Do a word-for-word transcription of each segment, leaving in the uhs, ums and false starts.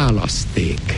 Választék.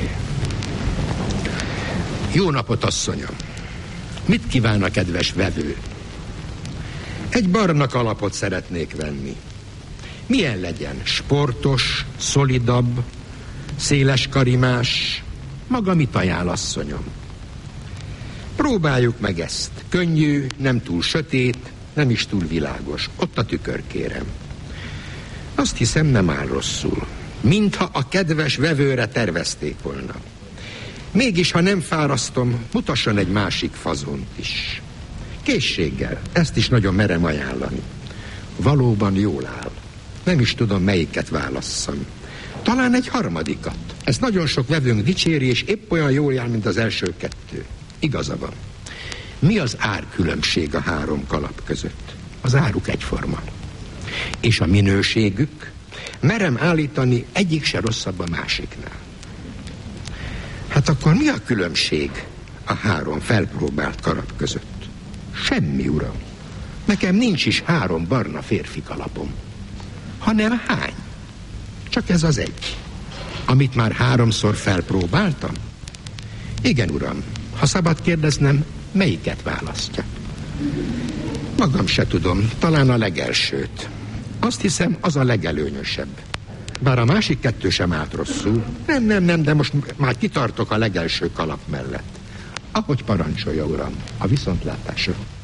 Jó napot, asszonyom! Mit kíván a kedves vevő? Egy barna kalapot szeretnék venni. Milyen legyen? Sportos, szolidabb, széles karimás? Maga mit ajánl, asszonyom? Próbáljuk meg ezt. Könnyű, nem túl sötét, nem is túl világos. Ott a tükör, kérem. Azt hiszem, nem áll rosszul. Mintha a kedves vevőre tervezték volna. Mégis, ha nem fárasztom, mutasson egy másik fazont is. Készséggel, ezt is nagyon merem ajánlani. Valóban jól áll. Nem is tudom, melyiket válasszam. Talán egy harmadikat. Ezt nagyon sok vevőnk dicséri, és épp olyan jól jár, mint az első kettő. Igaza van. Mi az árkülönbség a három kalap között? Az áruk egyforma. És a minőségük? Merem állítani, egyik se rosszabb a másiknál. Hát akkor mi a különbség a három felpróbált kalap között? Semmi, uram. Nekem nincs is három barna férfi kalapom. Hanem hány? Csak ez az egy. Amit már háromszor felpróbáltam? Igen, uram. Ha szabad kérdeznem, melyiket választja? Magam se tudom, talán a legelsőt. Azt hiszem, az a legelőnyösebb. Bár a másik kettő sem állt rosszul. Nem, nem, nem, de most már kitartok a legelső kalap mellett. Ahogy parancsolja, uram, a viszontlátásra.